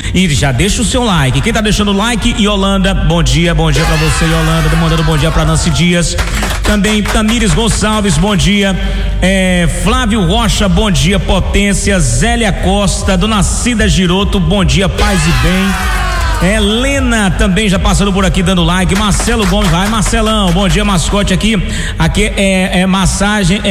E já deixa o seu like. Quem tá deixando o like? Yolanda, bom dia pra você, Yolanda. Mandando bom dia pra Nancy Dias. Também Tamires Gonçalves, bom dia. Flávio Rocha, bom dia. Potência. Zélia Costa, Dona Cida Giroto, bom dia, paz e bem. Helena também já passando por aqui dando like. Marcelo Gomes, vai Marcelão, bom dia, mascote aqui é massagem,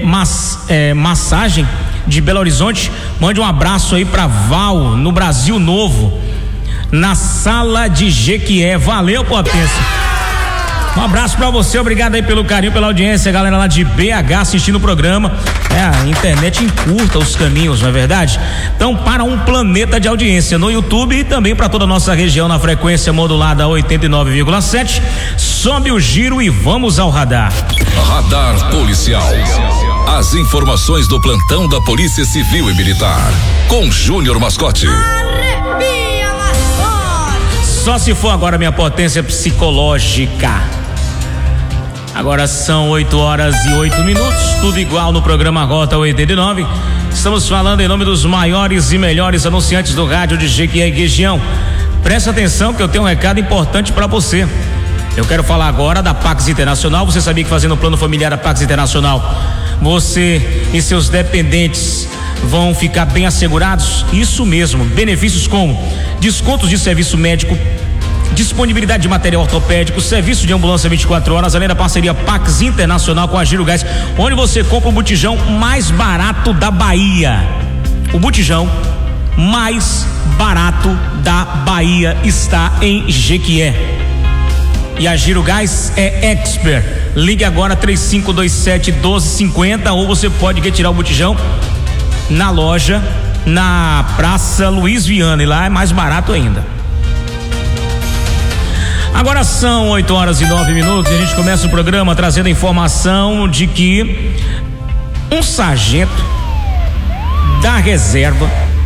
massagem de Belo Horizonte. Mande um abraço aí pra Val, no Brasil Novo, na sala de Jequié. Valeu, Potência. Um abraço pra você, obrigado aí pelo carinho, pela audiência, galera lá de BH assistindo o programa. A internet encurta os caminhos, não é verdade? Então, para um planeta de audiência no YouTube e também para toda a nossa região na frequência modulada 89,7. Sobe o giro e vamos ao radar. Radar policial. As informações do plantão da Polícia Civil e Militar. Com Júnior Mascote. Arrepia, mascote! Só se for agora minha potência psicológica. Agora são 8h08, tudo igual no programa Rota 89. Estamos falando em nome dos maiores e melhores anunciantes do rádio de Jequié e região. Presta atenção que eu tenho um recado importante para você. Eu quero falar agora da Pax Internacional. Você sabia que fazendo o plano familiar da Pax Internacional, você e seus dependentes vão ficar bem assegurados? Isso mesmo, benefícios como descontos de serviço médico, disponibilidade de material ortopédico, serviço de ambulância 24 horas, além da parceria Pax Internacional com a Giro Gás, onde você compra o botijão mais barato da Bahia. O botijão mais barato da Bahia está em Jequié. E a Giro Gás é expert. Ligue agora 3527-1250 ou você pode retirar o botijão na loja, na Praça Luiz Viana, e lá é mais barato ainda. Agora são 8h09 e a gente começa o programa trazendo a informação de que um sargento da reserva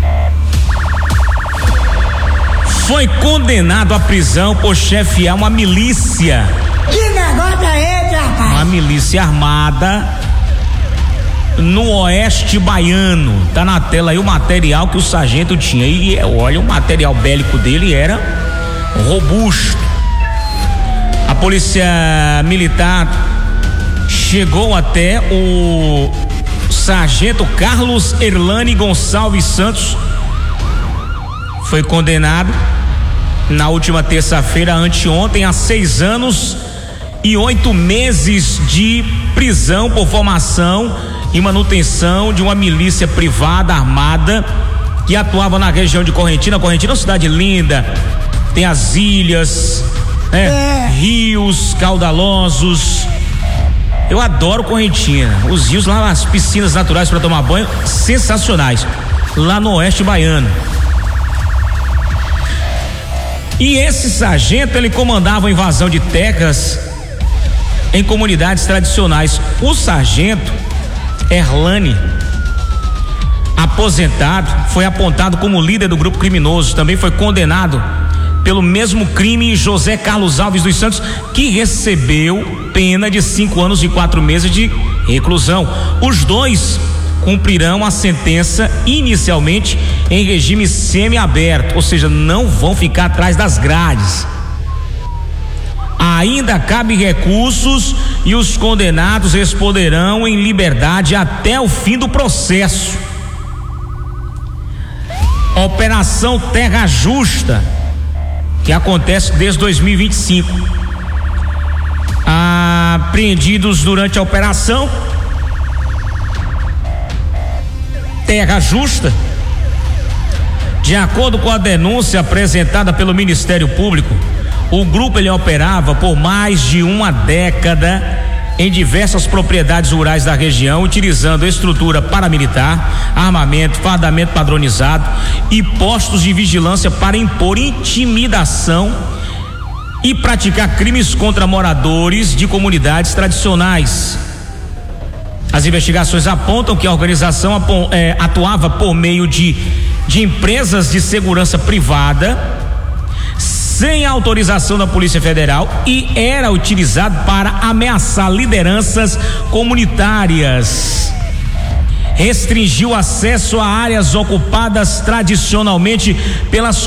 foi condenado à prisão por chefiar uma milícia. Que negócio é esse, rapaz? Uma milícia armada no oeste baiano. Tá na tela aí o material que o sargento tinha. E olha, o material bélico dele era robusto. A polícia militar chegou até o sargento Carlos Erlani Gonçalves Santos. Foi condenado na última terça-feira, anteontem, a 6 anos e 8 meses de prisão por formação e manutenção de uma milícia privada armada que atuava na região de Correntina. Correntina é uma cidade linda, tem as ilhas, rios caudalosos. Eu adoro Correntina, os rios lá, as piscinas naturais para tomar banho, sensacionais, lá no oeste baiano. E esse sargento, ele comandava a invasão de terras em comunidades tradicionais. O sargento Erlani, aposentado, foi apontado como líder do grupo criminoso. Também foi condenado pelo mesmo crime José Carlos Alves dos Santos, que recebeu pena de 5 anos e 4 meses de reclusão. Os dois cumprirão a sentença inicialmente em regime semiaberto, ou seja, não vão ficar atrás das grades. Ainda cabe recursos e os condenados responderão em liberdade até o fim do processo. Operação Terra Justa, que acontece desde 2025. Apreendidos durante a operação Terra Justa, de acordo com a denúncia apresentada pelo Ministério Público, o grupo ele operava por mais de uma década em diversas propriedades rurais da região, utilizando estrutura paramilitar, armamento, fardamento padronizado e postos de vigilância para impor intimidação e praticar crimes contra moradores de comunidades tradicionais. As investigações apontam que a organização atuava por meio de empresas de segurança privada, sem autorização da Polícia Federal, e era utilizado para ameaçar lideranças comunitárias. Restringiu acesso a áreas ocupadas tradicionalmente pelas